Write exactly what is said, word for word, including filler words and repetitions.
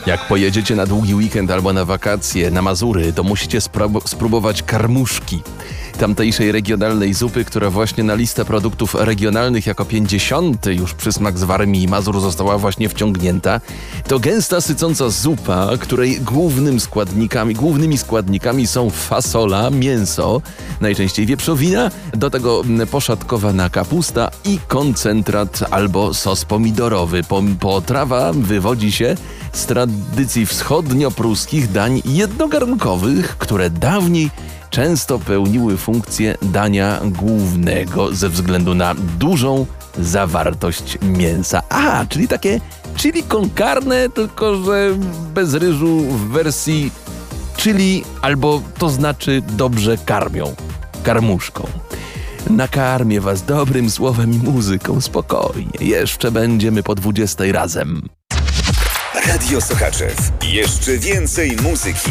Jak pojedziecie na długi weekend albo na wakacje na Mazury, to musicie spro- spróbować karmuszki. Tamtejszej regionalnej zupy, która właśnie na listę produktów regionalnych jako pięćdziesiąty już przysmak z Warmii i Mazur została właśnie wciągnięta. To gęsta, sycąca zupa, której głównym składnikami, głównymi składnikami są fasola, mięso, najczęściej wieprzowina, do tego poszatkowana kapusta i koncentrat albo sos pomidorowy. Potrawa wywodzi się z tradycji wschodnio-pruskich dań jednogarnkowych, które dawniej często pełniły funkcję dania głównego ze względu na dużą zawartość mięsa. A, czyli takie chili con carne, tylko że bez ryżu w wersji chili, albo to znaczy dobrze karmią, karmuszką. Nakarmię was dobrym słowem i muzyką, spokojnie, jeszcze będziemy po dwudziestej razem. Radio Sochaczew. Jeszcze więcej muzyki.